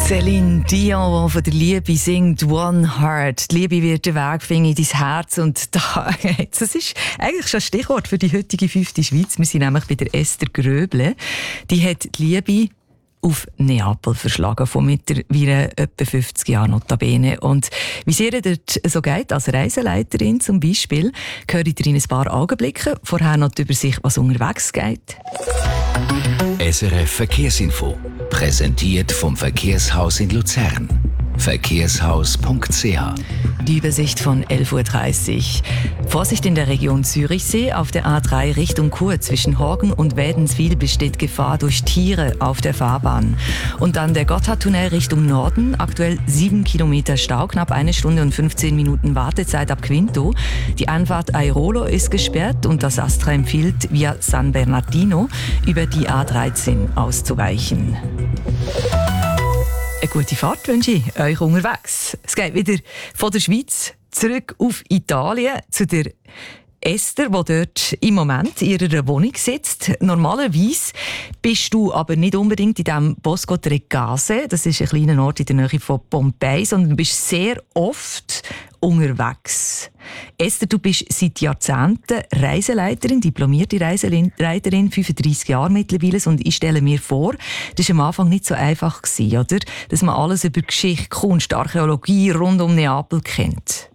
Celine Dion, die von der Liebe singt «One Heart». Die Liebe wird den Weg finden in dein Herz. Und das ist eigentlich schon ein Stichwort für die heutige 5. Schweiz. Wir sind nämlich bei der Esther Gröble. Die hat die Liebe auf Neapel verschlagen, von mittlerweile etwa 50 Jahren notabene. Und wie es ihr dort so geht, als Reiseleiterin zum Beispiel, höre ich in ein paar Augenblicken. Vorher noch die Übersicht, was unterwegs geht. SRF Verkehrsinfo. Präsentiert vom Verkehrshaus in Luzern. Verkehrshaus.ch. Die Übersicht von 11.30 Uhr. Vorsicht in der Region Zürichsee. Auf der A3 Richtung Chur zwischen Horgen und Wädenswil besteht Gefahr durch Tiere auf der Fahrbahn. Und dann der Gotthardtunnel Richtung Norden. Aktuell 7 Kilometer Stau, knapp 1 Stunde und 15 Minuten Wartezeit ab Quinto. Die Einfahrt Airolo ist gesperrt und das Astra empfiehlt, via San Bernardino über die A13 auszuweichen. Eine gute Fahrt wünsche ich euch unterwegs. Es geht wieder von der Schweiz zurück auf Italien zu der Esther, die dort im Moment in ihrer Wohnung sitzt. Normalerweise bist du aber nicht unbedingt in diesem Bosco Trecase, das ist ein kleiner Ort in der Nähe von Pompeji, sondern du bist sehr oft unterwegs. Esther, du bist seit Jahrzehnten Reiseleiterin, diplomierte Reiseleiterin, 35 Jahre mittlerweile. Und ich stelle mir vor, das war am Anfang nicht so einfach, oder? Dass man alles über Geschichte, Kunst, Archäologie rund um Neapel kennt.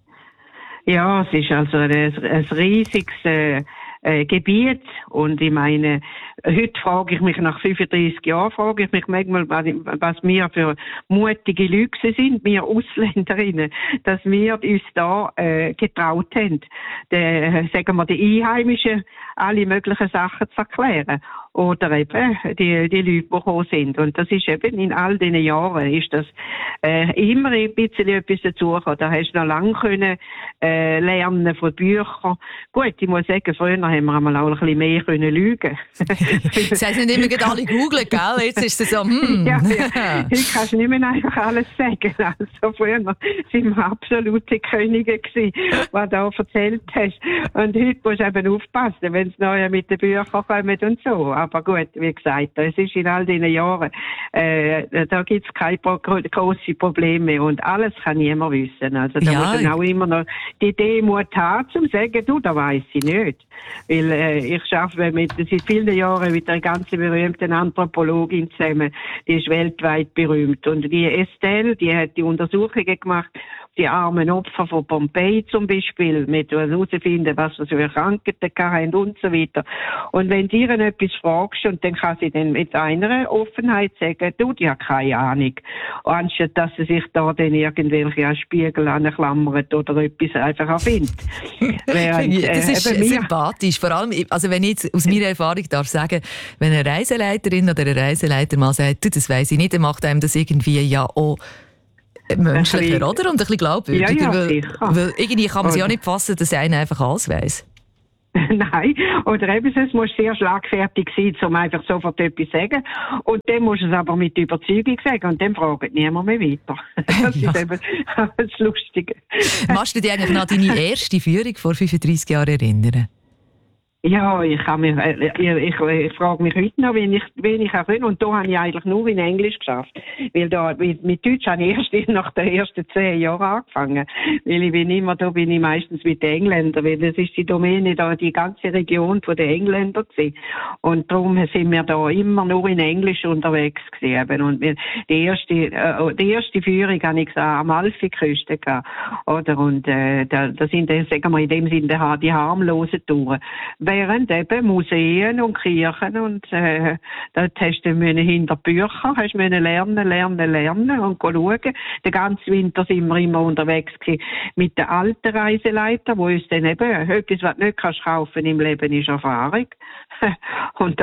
Ja, es ist also ein riesiges Gebiet. Und ich meine, heute frage ich mich, nach 35 Jahren frage ich mich manchmal, was wir für mutige Leute sind, wir Ausländerinnen, dass wir uns da getraut haben, sagen wir, die Einheimischen alle möglichen Sachen zu erklären. Oder eben die Leute, die gekommen sind. Und das ist eben in all diesen Jahren ist das immer ein bisschen etwas dazugekommen. Da hast du noch lange können lernen von Büchern. Gut, ich muss sagen, früher haben wir einmal auch ein bisschen mehr können lügen. Das heisst nicht immer alle googeln, gell? Jetzt ist es so, ja. Heute kannst du nicht mehr einfach alles sagen. Also früher sind wir absolute Könige gewesen, was du da erzählt hast. Und heute musst du eben aufpassen, wenn es neu mit den Büchern kommt und so. Aber gut, wie gesagt, es ist in all diesen Jahren, da gibt es keine grossen Probleme und alles kann niemand wissen. Also da muss man auch immer noch die Demut haben, um zu sagen, du, das weiss ich nicht. Weil ich arbeite seit vielen Jahren mit einer ganz berühmten Anthropologin zusammen, die ist weltweit berühmt. Und die Estelle, die hat die Untersuchungen gemacht, die armen Opfer von Pompeji zum Beispiel, mit herausfinden, was sie für Krankheiten hatten und so weiter. Und wenn sie ihnen etwas fragst, und dann kann sie dann mit einer Offenheit sagen, du, die hat keine Ahnung. Anstatt dass sie sich da dann irgendwelche Spiegel anklammert oder etwas einfach erfindet. Das ist sympathisch. Vor allem, also wenn ich jetzt aus meiner Erfahrung darf sagen, wenn eine Reiseleiterin oder ein Reiseleiter mal sagt, du, das weiss ich nicht, dann macht einem das irgendwie ja auch menschlicher, oder? Und ein bisschen glaubwürdiger. Ja, weil irgendwie kann man sich auch nicht fassen, dass einer einfach alles weiss. Nein, oder eben, es muss sehr schlagfertig sein, um einfach sofort etwas zu sagen. Und dann muss es aber mit Überzeugung sagen und dann fragt niemand mehr weiter. Das ist eben das Lustige. Machst du dich eigentlich noch an deine erste Führung vor 35 Jahren erinnern? Ja, ich frage mich heute noch, wen ich auch kann. Und da habe ich eigentlich nur in Englisch geschafft. Weil da, mit Deutsch habe ich erst nach den ersten 10 Jahren angefangen. Weil ich bin ich meistens mit den Engländern, weil das ist die Domäne da, die ganze Region von den Engländern gewesen. Und darum sind wir da immer nur in Englisch unterwegs gewesen. Und die erste Führung habe ich gesagt, am Amalfiküste gehabt. Oder? Und, da sind dann, sagen wir in dem Sinne, die harmlosen Touren. Während eben Museen und Kirchen und dort hast du hinter Büchern hast lernen und schauen. Den ganzen Winter sind wir immer unterwegs gewesen mit den alten Reiseleitern, wo uns dann eben etwas, was du nicht kannst kaufen im Leben, ist Erfahrung. Und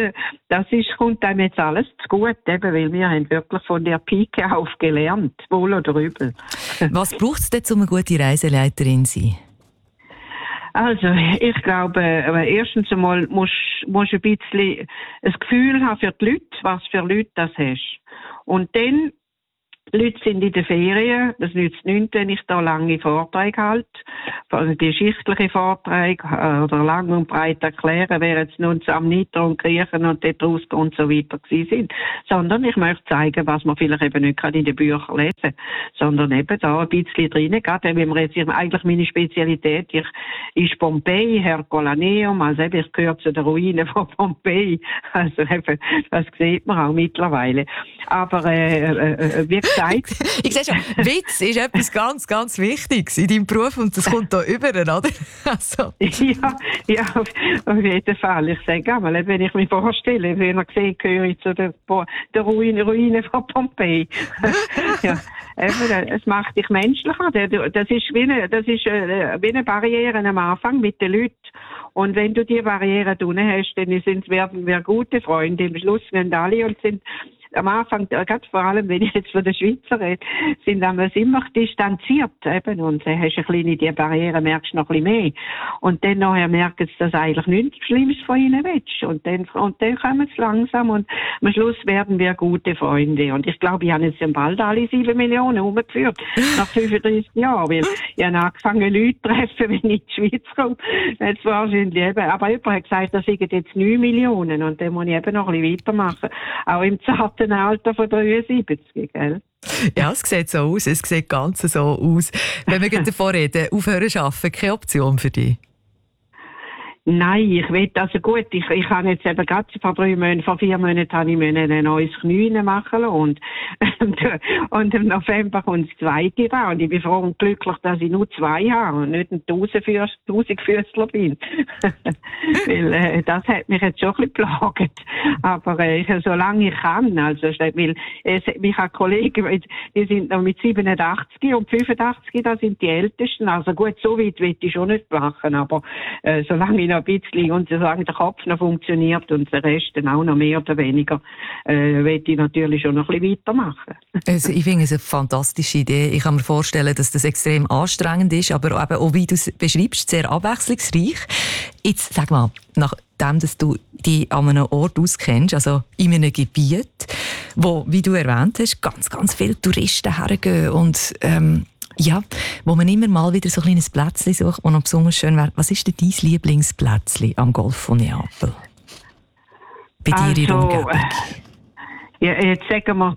kommt einem jetzt alles zu gut, eben, weil wir haben wirklich von der Pike auf gelernt, wohl oder übel. Was braucht es denn, um eine gute Reiseleiterin zu sein? Also, ich glaube, erstens einmal musst du ein bisschen ein Gefühl haben für die Leute, was für Leute das hast. Und dann Leute sind in den Ferien. Das nützt nichts, wenn ich da lange Vorträge halte. Geschichtliche Vorträge oder lang und breit erklären, wer jetzt nun am Nitro und Griechen und Etrusker und so weiter gewesen sind. Sondern ich möchte zeigen, was man vielleicht eben nicht gerade in den Büchern lesen, sondern eben da ein bisschen drinnen. Gerade wenn man jetzt eigentlich meine Spezialität ist Pompeji, Herculaneum, also eben, ich gehöre zu den Ruinen von Pompeji. Also eben, das sieht man auch mittlerweile. Aber wie gesagt... Ich sehe schon, Witz ist etwas ganz, ganz Wichtiges in deinem Beruf und das kommt da über, oder? Also. Ja, auf jeden Fall. Ich sage einmal, wenn ich mich vorstelle, wenn ich sehe, gehöre ich zu den Ruinen von Pompeji. Ja, eben, es macht dich menschlicher. Das ist wie eine Barriere am Anfang mit den Leuten. Und wenn du die Barriere unten hast, dann werden wir gute Freunde. Im Schluss werden alle und sind am Anfang, gerade vor allem, wenn ich jetzt von der Schweizer rede, sind wir immer distanziert eben. Und dann hast du die Barriere, merkst du noch ein bisschen mehr. Und dann nachher merken sie, dass eigentlich nichts Schlimmes von ihnen willst. Und dann kommen sie langsam und am Schluss werden wir gute Freunde. Und ich glaube, ich habe jetzt bald alle 7 Millionen umgeführt, nach 35 Jahren. Weil ich habe angefangen, Leute zu treffen, wenn ich in die Schweiz komme. Jetzt wahrscheinlich eben. Aber jemand hat gesagt, das sind jetzt 9 Millionen. Und dann muss ich eben noch ein bisschen weitermachen. Auch im zarten Alter von 73, gell? Ja, es sieht so aus. Es sieht ganz so aus. Wenn wir davon reden, aufhören zu arbeiten, keine Option für dich? Nein, ich will, also gut, ich habe jetzt eben gerade vor 4 Monaten habe ich ein neues Knie machen lassen und im November kommt das zweite dran und ich bin froh und glücklich, dass ich nur 2 habe und nicht ein 1000-Füßler bin. Weil das hat mich jetzt schon ein bisschen geplagt. Aber solange ich kann, also weil ich habe Kollegen, die sind noch mit 87 und 85, das sind die Ältesten. Also gut, so weit will ich schon nicht machen, aber solange ich noch ein bisschen und solange der Kopf noch funktioniert und der Rest dann auch noch mehr oder weniger, will ich natürlich schon noch ein bisschen weitermachen. Also ich finde es eine fantastische Idee. Ich kann mir vorstellen, dass das extrem anstrengend ist, aber eben auch, wie du es beschreibst, sehr abwechslungsreich. Jetzt sag mal, nachdem dass du dich an einem Ort auskennst, also in einem Gebiet, wo, wie du erwähnt hast, ganz, ganz viele Touristen hergehen und ja, wo man immer mal wieder so ein kleines Plätzchen sucht, das noch besonders schön wäre. Was ist denn dein Lieblingsplätzchen am Golf von Neapel? Bei dir in der Umgebung? Ja, jetzt sagen wir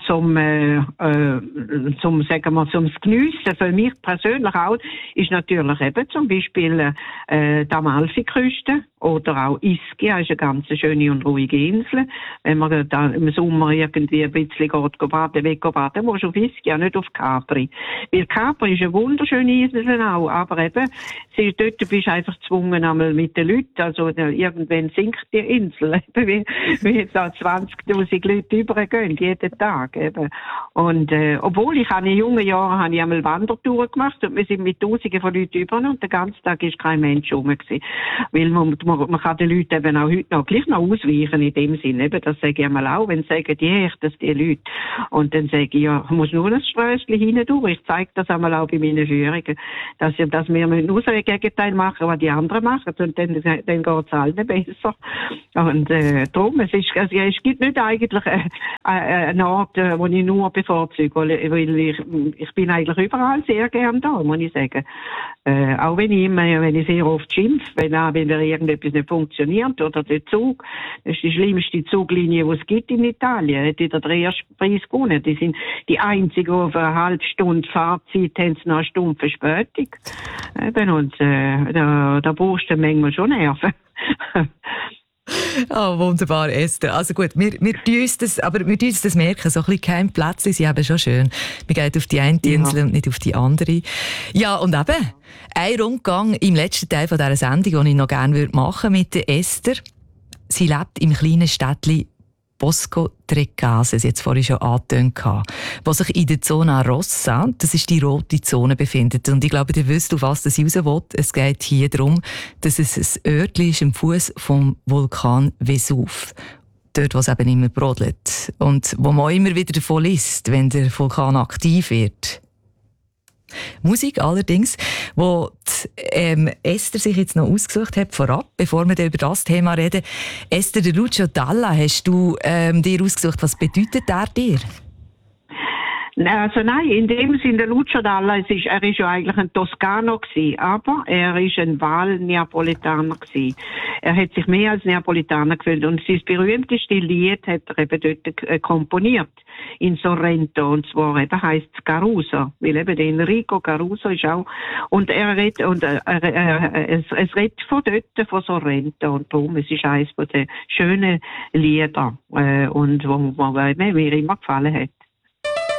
zum Geniessen. Für mich persönlich auch ist natürlich eben zum Beispiel die Amalfiküste oder auch Ischia ist eine ganz schöne und ruhige Insel. Wenn man da im Sommer irgendwie ein bisschen baden, musst du auf Ischia, nicht auf Capri. Weil Capri ist eine wunderschöne Insel auch, aber eben, dort bist du einfach gezwungen einmal mit den Leuten, also irgendwann sinkt die Insel, wie jetzt da 20'000 Leute übergehen, jeden Tag eben. Und obwohl ich in jungen Jahren habe ich einmal Wandertouren gemacht und wir sind mit Tausenden von Leuten über und den ganzen Tag ist kein Mensch rum gewesen. Weil man kann den Leuten eben auch heute noch gleich noch ausweichen in dem Sinne. Eben, das sage ich einmal auch, wenn sie sagen, die echt, das die Leute. Und dann sage ich, ja, ich muss nur ein Strößchen hindurch. Ich zeige das einmal auch bei meinen Führungen, dass wir nur so ein Gegenteil machen, was die anderen machen. Und dann geht es allen besser. Und darum, es gibt nicht eigentlich einen Ort, den ich nur bevorzuge, weil ich bin eigentlich überall sehr gern da, muss ich sagen. Auch wenn ich sehr oft schimpfe, wenn irgendetwas nicht funktioniert oder der Zug, das ist die schlimmste Zuglinie, die es gibt in Italien, hat wieder den ersten Preis gewonnen. Die sind die einzigen, die auf eine halbe Stunde Fahrzeit haben sie noch eine Stunde Verspätung. Eben, und da brauchst du manchmal schon Nerven. Oh, wunderbar, Esther. Also gut, wir tun uns das merken, so ein bisschen Geheimplätzchen sind eben schon schön. Man geht auf die eine Insel und nicht auf die andere. Ja, und eben, ein Rundgang im letzten Teil von dieser Sendung, den ich noch gerne machen würde mit der Esther. Sie lebt im kleinen Städtchen Bosco Trecase, jetzt vorhin schon angetönt, wo sich in der Zona Rossa, das ist die rote Zone, befindet. Und ich glaube, ihr wisst, auf was das raus will. Es geht hier darum, dass es ein Örtchen ist am Fuß vom Vulkan Vesuv. Dort, wo es eben immer brodelt. Und wo man immer wieder davon liest, wenn der Vulkan aktiv wird. Musik allerdings, wo Esther sich jetzt noch ausgesucht hat, vorab, bevor wir über das Thema reden. Esther, der Lucio Dalla, hast du dir ausgesucht, was bedeutet der dir? Also nein, in dem Sinne, der Lucio Dalla, er ist ja eigentlich ein Toskano gewesen, aber er ist ein Wahlneapolitaner gewesen. Er hat sich mehr als Neapolitaner gefühlt und sein berühmteste Lied hat er eben dort komponiert, in Sorrento, und zwar eben heisst es Caruso, weil eben der Enrico Caruso ist auch, und es redet von dort, von Sorrento, und darum, es ist eines von den schönen Lieder, und wo mir immer gefallen hat.